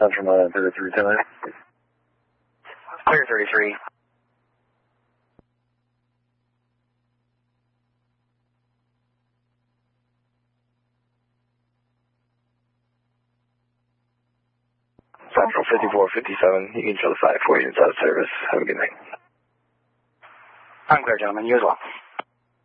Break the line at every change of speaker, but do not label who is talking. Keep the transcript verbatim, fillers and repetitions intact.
Central nine thirty-three ten.
Clear thirty-three.
Central fifty-four fifty-seven. You can show the five four units out of service. Have a good night.
I'm clear, gentlemen. You as well.